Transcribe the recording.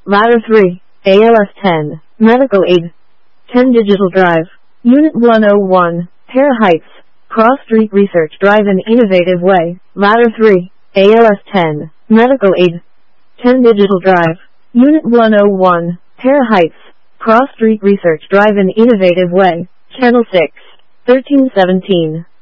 Ladder 3, ALS 10, Medical Aid. 10 Digital Drive. Unit 101, Para Heights, Cross Street Research Drive in Innovative Way. Ladder 3, ALS 10, Medical Aid. 10 Digital Drive. Unit 101, Para Heights, Cross Street Research Drive in Innovative Way. Channel 6, 1317.